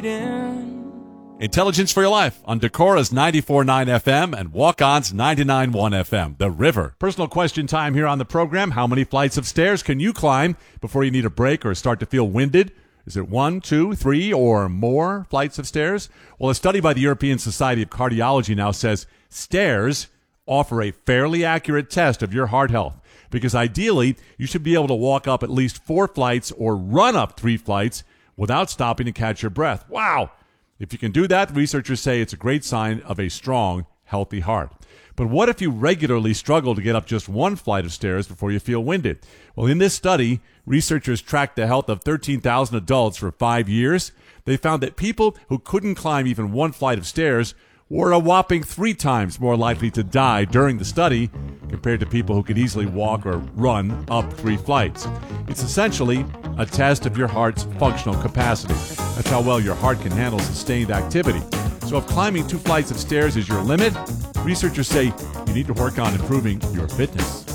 waiting. Intelligence for Your Life on Decora's 94.9 FM and Walk-On's 99.1 FM, The River. Personal question time here on the program. How many flights of stairs can you climb before you need a break or start to feel winded? Is it 1, 2, 3, or more flights of stairs? Well, a study by the European Society of Cardiology now says stairs offer a fairly accurate test of your heart health, because ideally you should be able to walk up at least 4 flights or run up 3 flights without stopping to catch your breath. Wow! If you can do that, researchers say it's a great sign of a strong, healthy heart. But what if you regularly struggle to get up just 1 flight of stairs before you feel winded? Well, in this study, researchers tracked the health of 13,000 adults for 5 years. They found that people who couldn't climb even 1 flight of stairs were a whopping 3 times more likely to die during the study compared to people who could easily walk or run up 3 flights. It's essentially a test of your heart's functional capacity. That's how well your heart can handle sustained activity. So if climbing 2 flights of stairs is your limit, researchers say you need to work on improving your fitness.